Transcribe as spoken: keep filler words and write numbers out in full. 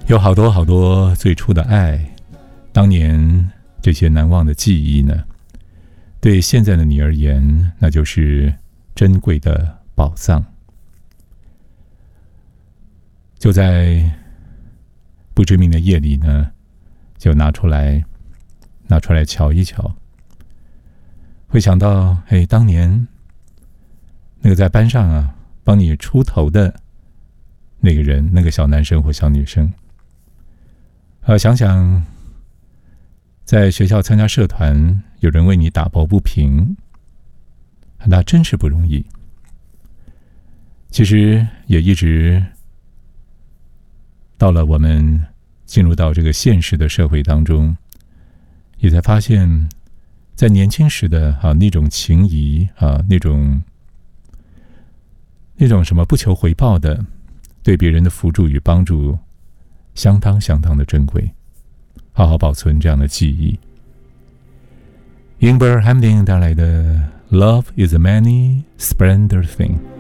有好多好多最初的爱，当年这些难忘的记忆呢，对现在的你而言，那就是珍贵的宝藏。就在不知名的夜里呢，就拿出来拿出来瞧一瞧，会想到，哎，当年那个在班上啊帮你出头的那个人，那个小男生或小女生。呃，想想在学校参加社团，有人为你打抱不平，那真是不容易。其实也一直到了我们进入到这个现实的社会当中，也才发现，在年轻时的啊那种情谊啊，那种那种什么不求回报的对别人的扶助与帮助，相当相当的珍贵，好好保存这样的记忆。Ingber Hamding 带来的 Love is a many splendid thing。